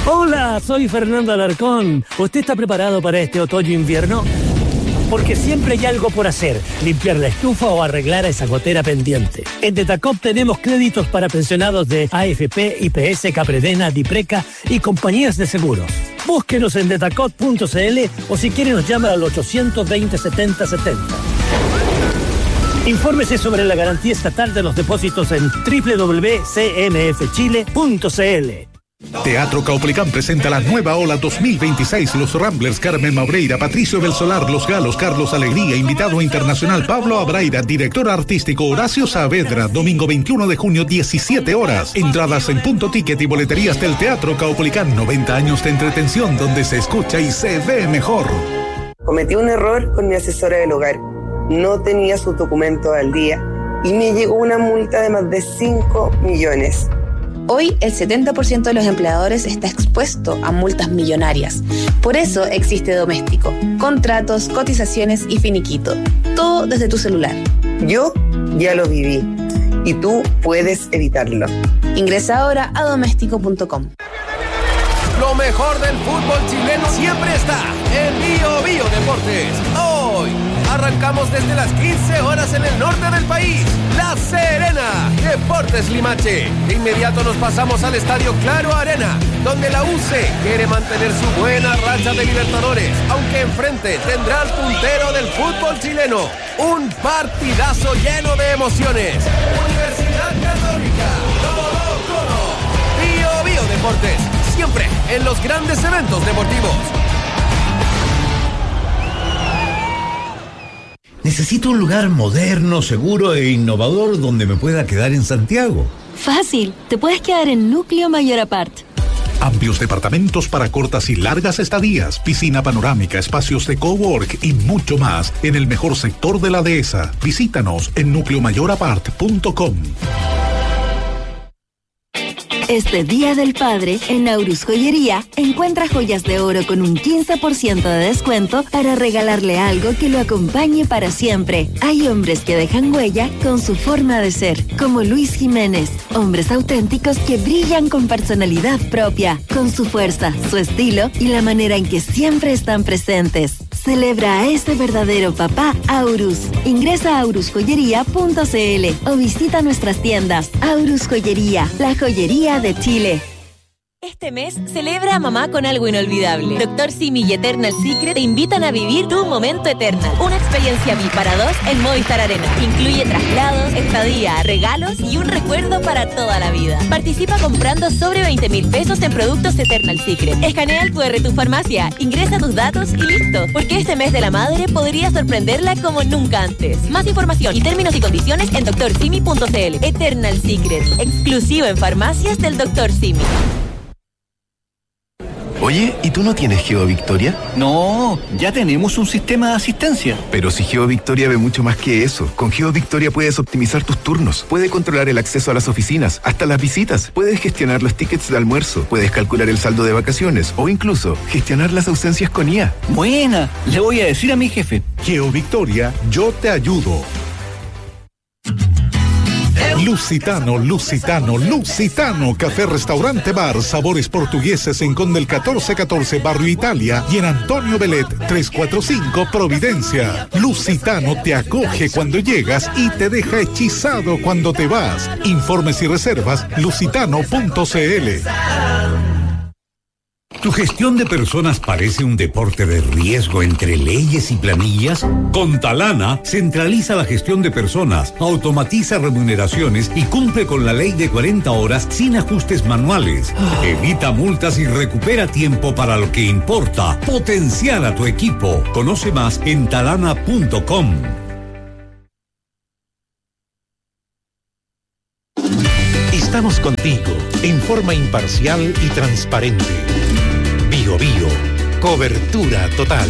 Hola, soy Fernando Alarcón. ¿Usted está preparado para este otoño-invierno? Porque siempre hay algo por hacer, limpiar la estufa o arreglar esa gotera pendiente. En Detacop tenemos créditos para pensionados de AFP, IPS, Capredena, Dipreca y compañías de seguros. Búsquenos en detacop.cl o si quiere nos llama al 820 70 70. Infórmese sobre la garantía estatal de los depósitos en www.cmfchile.cl. Teatro Caupolicán presenta la nueva ola 2026. Los Ramblers, Carmen Maureira, Patricio del Solar, Los Galos, Carlos Alegría, invitado internacional Pablo Abraira, director artístico Horacio Saavedra, domingo 21 de junio, 17 horas. Entradas en Punto Ticket y boleterías del Teatro Caupolicán. 90 años de entretención donde se escucha y se ve mejor. Cometí un error con mi asesora del hogar. No tenía sus documentos al día y me llegó una multa de más de 5 millones. Hoy el 70% de los empleadores está expuesto a multas millonarias. Por eso existe Doméstico. Contratos, cotizaciones y finiquito. Todo desde tu celular. Yo ya lo viví y tú puedes evitarlo. Ingresa ahora a doméstico.com. Lo mejor del fútbol chileno siempre está en Bio Bio Deportes. Hoy arrancamos desde las 15 horas en el norte del país. La Serena, Deportes Limache. De inmediato nos pasamos al Estadio Claro Arena, donde la UC quiere mantener su buena racha de Libertadores, aunque enfrente tendrá al puntero del fútbol chileno. Un partidazo lleno de emociones. Universidad Católica, Colo Colo. Bio Bio Deportes, siempre en los grandes eventos deportivos. Necesito un lugar moderno, seguro e innovador donde me pueda quedar en Santiago. Fácil, te puedes quedar en Núcleo Mayor Apart. Amplios departamentos para cortas y largas estadías, piscina panorámica, espacios de cowork y mucho más en el mejor sector de la dehesa. Visítanos en nucleomayorapart.com. Este Día del Padre, en Aurus Joyería, encuentra joyas de oro con un 15% de descuento para regalarle algo que lo acompañe para siempre. Hay hombres que dejan huella con su forma de ser, como Luis Jiménez. Hombres auténticos que brillan con personalidad propia, con su fuerza, su estilo y la manera en que siempre están presentes. Celebra a ese verdadero papá Aurus. Ingresa a aurusjoyería.cl o visita nuestras tiendas. Aurus Joyería, la joyería de Chile. Este mes, celebra a mamá con algo inolvidable. Dr. Simi y Eternal Secret te invitan a vivir tu momento Eternal. Una experiencia VIP para dos en Movistar Arena. Incluye traslados, estadía, regalos y un recuerdo para toda la vida. Participa comprando sobre 20,000 pesos en productos Eternal Secret. Escanea el QR de tu farmacia, ingresa tus datos y listo. Porque este mes de la madre podría sorprenderla como nunca antes. Más información y términos y condiciones en drsimi.cl. Eternal Secret, exclusivo en farmacias del Dr. Simi. Oye, ¿y tú no tienes GeoVictoria? No, ya tenemos un sistema de asistencia. Pero si GeoVictoria ve mucho más que eso. Con GeoVictoria puedes optimizar tus turnos, puedes controlar el acceso a las oficinas, hasta las visitas, puedes gestionar los tickets de almuerzo, puedes calcular el saldo de vacaciones o incluso gestionar las ausencias con IA. Buena, le voy a decir a mi jefe. GeoVictoria, yo te ayudo. Lusitano, Lusitano, Lusitano, café, restaurante, bar, sabores portugueses en Conde el 1414, Barrio Italia y en Antonio Belet 345, Providencia. Lusitano te acoge cuando llegas y te deja hechizado cuando te vas. Informes y reservas, lusitano.cl. ¿Tu gestión de personas parece un deporte de riesgo entre leyes y planillas? Con Talana, centraliza la gestión de personas, automatiza remuneraciones y cumple con la ley de 40 horas sin ajustes manuales. Evita multas y recupera tiempo para lo que importa. Potenciar a tu equipo. Conoce más en talana.com. Estamos contigo en forma imparcial y transparente. Bio Bio, cobertura total.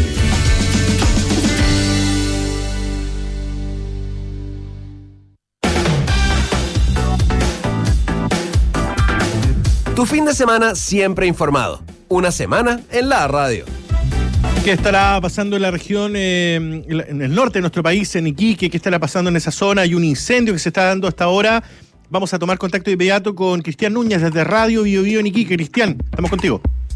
Tu fin de semana siempre informado. Una semana en la radio. ¿Qué estará pasando en la región, en el norte de nuestro país, en Iquique? ¿Qué estará pasando en esa zona? Hay un incendio que se está dando hasta ahora. Vamos a tomar contacto de inmediato con Cristian Núñez desde Radio Bio Bio en Iquique. Cristian, estamos contigo.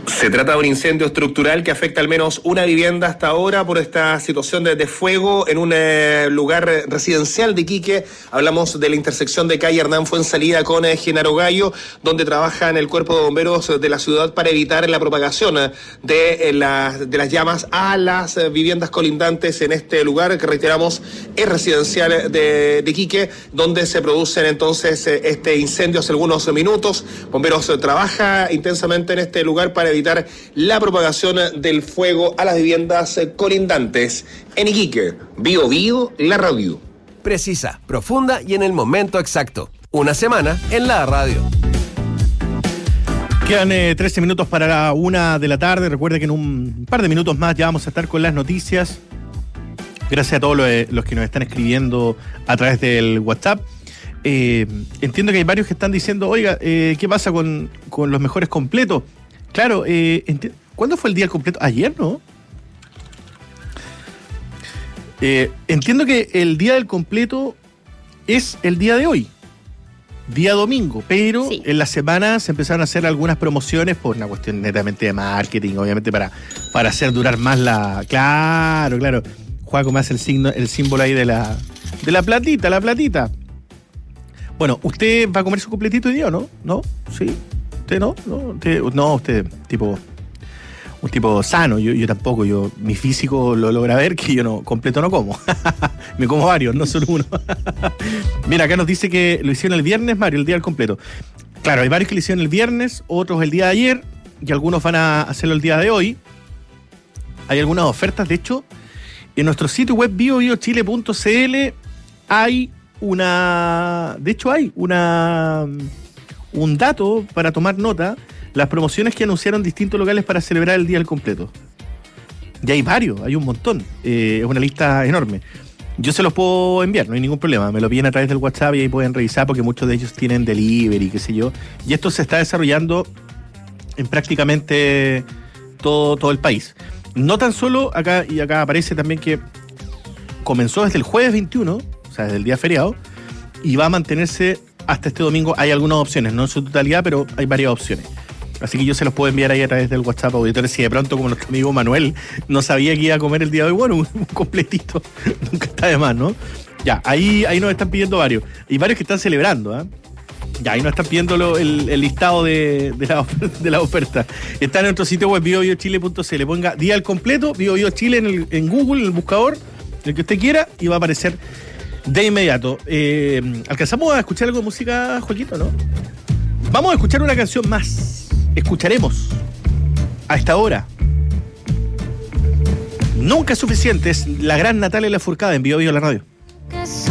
Se trata de un incendio estructural que afecta al menos una vivienda hasta ahora por esta situación de fuego en un lugar residencial de Iquique. Hablamos de la intersección de calle Hernán Fuensalida con Genaro Gallo, donde trabajan el cuerpo de bomberos de la ciudad para evitar la propagación de las llamas a las viviendas colindantes en este lugar, que reiteramos es residencial de Iquique, donde se producen entonces este incendio hace algunos minutos. Bomberos trabaja intensamente en este lugar para evitar la propagación del fuego a las viviendas colindantes. En Iquique, Bio Bio, la radio. Precisa, profunda y en el momento exacto. Una semana en la radio. Quedan 13 minutos para la 1 de la tarde. Recuerde que en un par de minutos más ya vamos a estar con las noticias. Gracias a todos los que nos están escribiendo a través del WhatsApp. Entiendo que hay varios que están diciendo, oiga, ¿qué pasa con los mejores completos? Claro, ¿cuándo fue el día del completo? Ayer, ¿no? Entiendo que el día del completo es el día de hoy, día domingo, pero sí, en la semana se empezaron a hacer algunas promociones por una cuestión netamente de marketing, obviamente para hacer durar más la... Claro. Juaco me hace el símbolo ahí de la platita. Bueno, ¿usted va a comer su completito hoy día o no? ¿No? ¿Sí? ¿Usted no? Usted un tipo sano, yo tampoco, mi físico lo logra ver que yo completo no como. Me como varios, no solo uno. Mira, acá nos dice que lo hicieron el viernes, Mario, el día del completo. Claro, hay varios que lo hicieron el viernes, otros el día de ayer, y algunos van a hacerlo el día de hoy. Hay algunas ofertas, de hecho, en nuestro sitio web biobiochile.cl hay un dato para tomar nota, las promociones que anunciaron distintos locales para celebrar el día del completo. Y hay varios, hay un montón, es una lista enorme. Yo se los puedo enviar, no hay ningún problema, me lo piden a través del WhatsApp y ahí pueden revisar porque muchos de ellos tienen delivery, qué sé yo, y esto se está desarrollando en prácticamente todo el país. No tan solo acá, y acá aparece también que comenzó desde el jueves 21, o sea, desde el día feriado, y va a mantenerse hasta este domingo. Hay algunas opciones, no en su totalidad, pero hay varias opciones. Así que yo se los puedo enviar ahí a través del WhatsApp, auditores, si de pronto, como nuestro amigo Manuel no sabía que iba a comer el día de hoy, bueno, un completito, nunca está de más, ¿no? Ya, ahí nos están pidiendo varios. Y varios que están celebrando, ¿eh? Ya, ahí nos están pidiendo el listado de la oferta. Está en nuestro sitio web, biobiochile.cl. Ponga día al completo, BioBioChile en Google, en el buscador, el que usted quiera, y va a aparecer de inmediato. ¿Alcanzamos a escuchar algo de música, Joaquito, no? Vamos a escuchar una canción más. Escucharemos a esta hora. Nunca es suficiente, es la gran Natalia Lafourcade en Bio Bio la radio.